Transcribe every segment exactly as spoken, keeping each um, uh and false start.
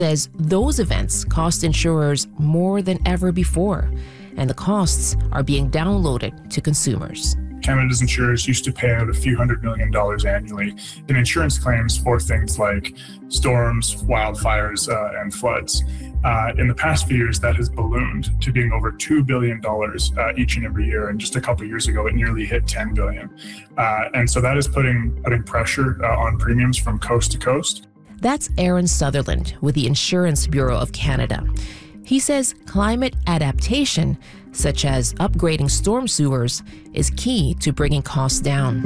Says those events cost insurers more than ever before, and the costs are being downloaded to consumers. Canada's insurers used to pay out a few hundred million dollars annually in insurance claims for things like storms, wildfires, uh, and floods. Uh, in the past few years, that has ballooned to being over two billion dollars uh, each and every year. And just a couple of years ago, it nearly hit ten billion dollars. Uh, and so that is putting, putting pressure uh, on premiums from coast to coast. That's Aaron Sutherland with the Insurance Bureau of Canada. He says climate adaptation, such as upgrading storm sewers, is key to bringing costs down.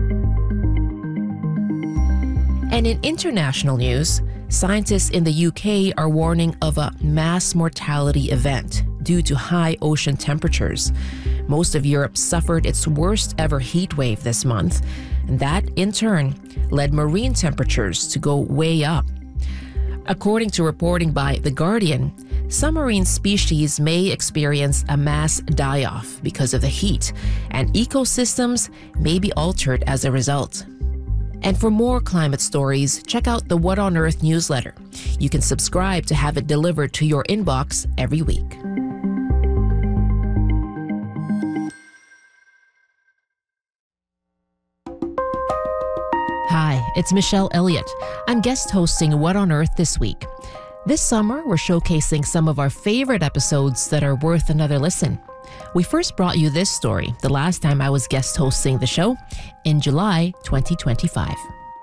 And in international news, scientists in the U K are warning of a mass mortality event due to high ocean temperatures. Most of Europe suffered its worst ever heat wave this month, and that, in turn, led marine temperatures to go way up. According to reporting by The Guardian, some marine species may experience a mass die-off because of the heat, and ecosystems may be altered as a result. And for more climate stories, check out the What on Earth newsletter. You can subscribe to have it delivered to your inbox every week. Hi, it's Michelle Elliott. I'm guest hosting What on Earth this week. This summer, we're showcasing some of our favorite episodes that are worth another listen. We first brought you this story the last time I was guest hosting the show in July twenty twenty-five.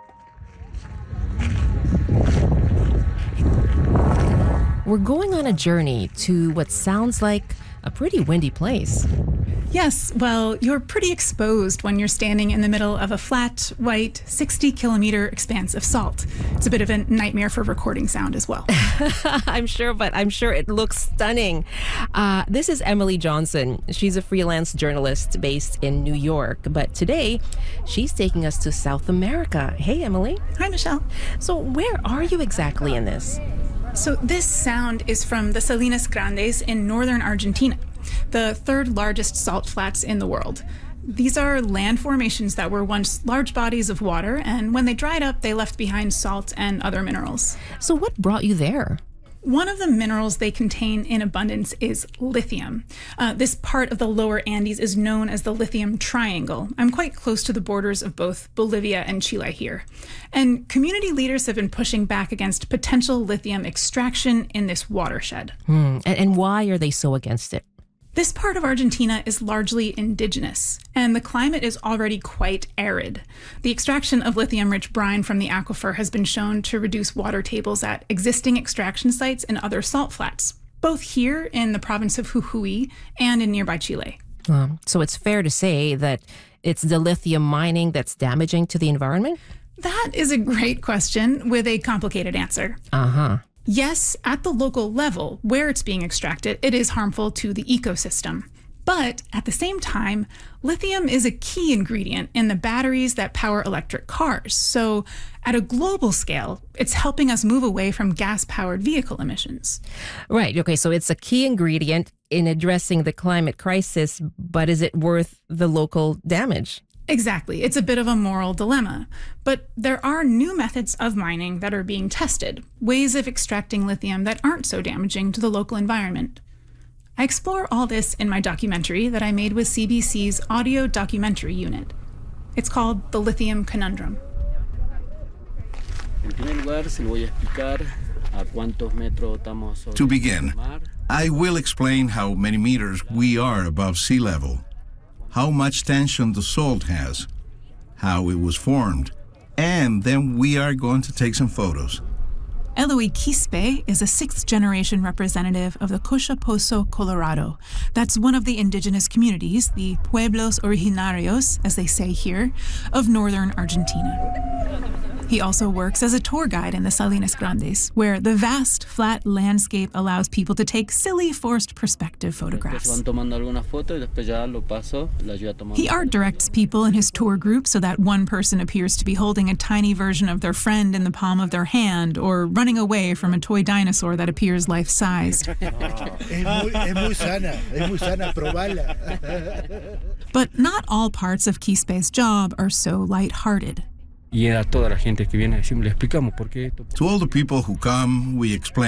We're going on a journey to what sounds like a pretty windy place. Yes, well, you're pretty exposed when you're standing in the middle of a flat, white, sixty kilometer expanse of salt. It's a bit of a nightmare for recording sound as well. I'm sure, but I'm sure it looks stunning. Uh, this is Emily Johnson. She's a freelance journalist based in New York, but today she's taking us to South America. Hey, Emily. Hi, Michelle. So where are you exactly in this? So this sound is from the Salinas Grandes in northern Argentina, the third largest salt flats in the world. These are land formations that were once large bodies of water, and when they dried up, they left behind salt and other minerals. So what brought you there? One of the minerals they contain in abundance is lithium. Uh, this part of the lower Andes is known as the Lithium Triangle. I'm quite close to the borders of both Bolivia and Chile here. And community leaders have been pushing back against potential lithium extraction in this watershed. Hmm. And, and why are they so against it? This part of Argentina is largely indigenous, and the climate is already quite arid. The extraction of lithium-rich brine from the aquifer has been shown to reduce water tables at existing extraction sites and other salt flats, both here in the province of Jujuy and in nearby Chile. Um, so it's fair to say that it's the lithium mining that's damaging to the environment? That is a great question with a complicated answer. Uh-huh. Yes, at the local level, where it's being extracted, it is harmful to the ecosystem. But at the same time, lithium is a key ingredient in the batteries that power electric cars. So at a global scale, it's helping us move away from gas-powered vehicle emissions. Right. Okay. So it's a key ingredient in addressing the climate crisis, but is it worth the local damage? Exactly. It's a bit of a moral dilemma. But there are new methods of mining that are being tested, ways of extracting lithium that aren't so damaging to the local environment. I explore all this in my documentary that I made with C B C's audio documentary unit. It's called The Lithium Conundrum. To begin, I will explain how many meters we are above sea level, how much tension the salt has, how it was formed, and then we are going to take some photos. Eloy Quispe is a sixth-generation representative of the Cochaposo, Colorado. That's one of the indigenous communities, the Pueblos Originarios, as they say here, of northern Argentina. He also works as a tour guide in the Salinas Grandes, where the vast, flat landscape allows people to take silly, forced perspective photographs. He art directs people in his tour group so that one person appears to be holding a tiny version of their friend in the palm of their hand, or running away from a toy dinosaur that appears life-sized. But not all parts of Quispe's job are so lighthearted. To all the people who come, we explain